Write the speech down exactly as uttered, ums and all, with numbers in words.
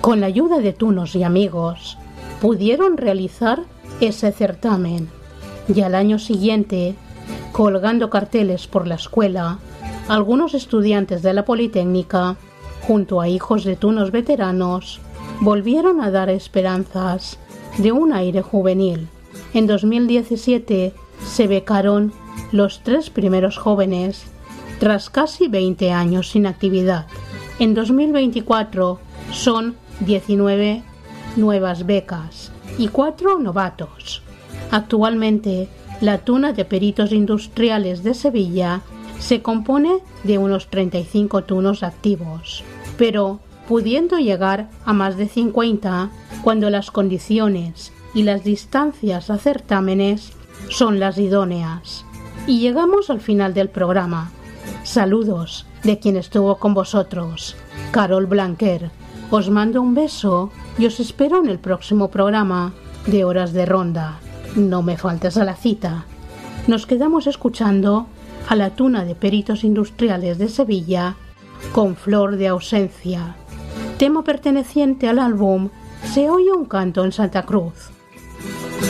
Con la ayuda de tunos y amigos, pudieron realizar ese certamen y al año siguiente, colgando carteles por la escuela, algunos estudiantes de la Politécnica, junto a hijos de tunos veteranos, volvieron a dar esperanzas de un aire juvenil. En dos mil diecisiete se becaron los tres primeros jóvenes tras casi veinte años sin actividad. En dos mil veinticuatro son diecinueve nuevas becas y cuatro novatos. Actualmente, la Tuna de Peritos Industriales de Sevilla se compone de unos treinta y cinco tunos activos, pero pudiendo llegar a más de cincuenta cuando las condiciones y las distancias a certámenes son las idóneas. Y llegamos al final del programa. Saludos de quien estuvo con vosotros, Carol Blanquer. Os mando un beso y os espero en el próximo programa de Horas de Ronda. No me faltes a la cita. Nos quedamos escuchando a la Tuna de Peritos Industriales de Sevilla con Flor de Ausencia, tema perteneciente al álbum Se oye un canto en Santa Cruz.